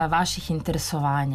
vaših interesovanja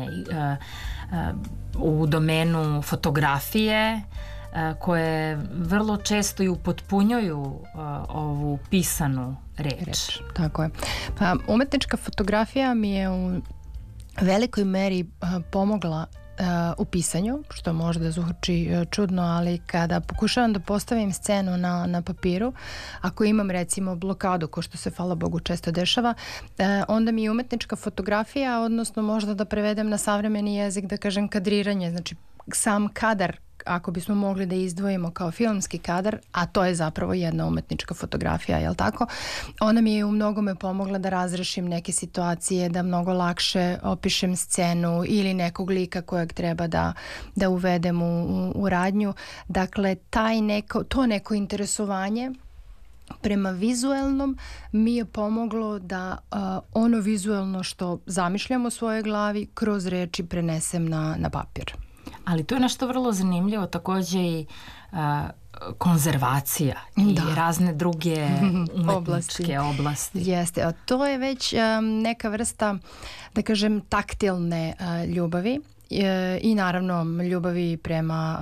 u domenu fotografije, koje vrlo često i upotpunjuju ovu pisanu reč. Tako je. Pa umetnička fotografija mi je u velikoj meri pomogla u pisanju, što možda zvuči čudno, ali kada pokušavam da postavim scenu na papiru, ako imam recimo blokadu, ko što se hvala Bogu često dešava, onda mi je umetnička fotografija, odnosno možda da prevedem na savremeni jezik, da kažem kadriranje, znači sam kadar, ako bismo mogli da izdvojimo kao filmski kadar, a to je zapravo jedna umetnička fotografija, jel tako? Ona mi je u mnogome pomogla da razrešim neke situacije, da mnogo lakše opišem scenu ili nekog lika kojeg treba da uvedem u radnju. Dakle, to neko interesovanje prema vizuelnom mi je pomoglo da ono vizuelno što zamišljam u svojoj glavi kroz reči prenesem na papir. Ali tu je nešto vrlo zanimljivo, takođe i konzervacija i razne druge umetničke oblasti. Jeste, a to je već neka vrsta, da kažem, taktilne ljubavi i naravno ljubavi prema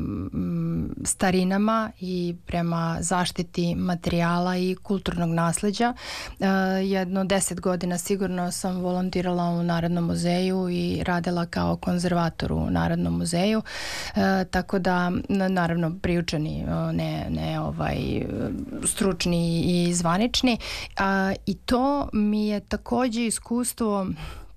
starinama i prema zaštiti materijala i kulturnog nasleđa. Jedno 10 godina sigurno sam volontirala u Narodnom muzeju i radila kao konzervator u Narodnom muzeju, tako da naravno priučeni, ne stručni i zvanični, i to mi je takođe iskustvo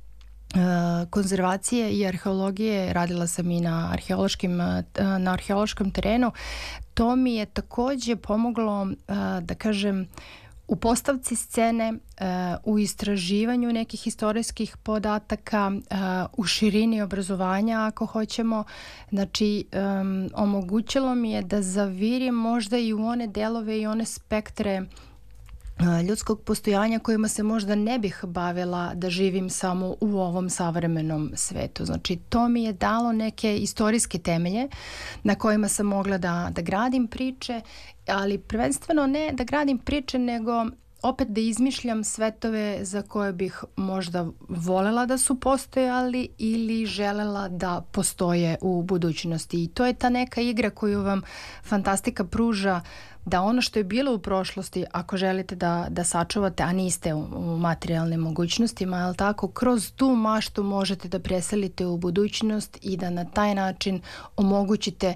konzervacije i arheologije. Radila sam i na arheološkom terenu. To mi je takođe pomoglo, da kažem, u postavci scene, u istraživanju nekih istorijskih podataka, u širini obrazovanja, ako hoćemo. Znači, omogućilo mi je da zavirim možda i u one delove i one spektre ljudskog postojanja kojima se možda ne bih bavila da živim samo u ovom savremenom svetu. Znači, to mi je dalo neke istorijske temelje na kojima sam mogla da gradim priče, ali prvenstveno ne da gradim priče, nego opet da izmišljam svetove za koje bih možda volela da su postojali ili želela da postoje u budućnosti. I to je ta neka igra koju vam fantastika pruža, da ono što je bilo u prošlosti, ako želite da sačuvate, a niste u materijalnim mogućnostima, ali tako, kroz tu maštu možete da preselite u budućnost i da na taj način omogućite